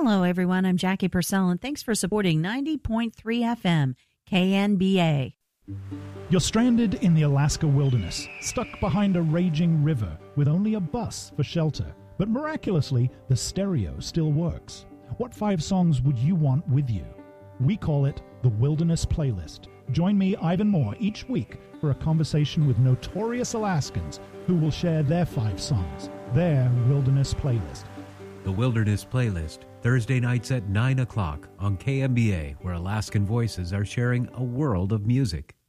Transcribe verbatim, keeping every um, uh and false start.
Hello, everyone. I'm Jackie Purcell, and thanks for supporting ninety point three F M, K N B A. You're stranded in the Alaska wilderness, stuck behind a raging river with only a bus for shelter. But miraculously, the stereo still works. What five songs would you want with you? We call it the Wilderness Playlist. Join me, Ivan Moore, each week for a conversation with notorious Alaskans who will share their five songs, their Wilderness Playlist. The Wilderness Playlist, Thursday nights at nine o'clock on K M B A, where Alaskan voices are sharing a world of music.